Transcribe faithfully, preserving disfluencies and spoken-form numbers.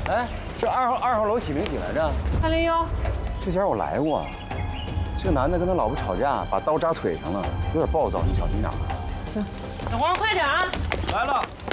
哎，是二号二号楼几零几来着？ 三零幺。 这家我来过。这个男的跟他老婆吵架，把刀扎腿上了，有点暴躁，你小心点。 行，小黄快点啊！ 来了。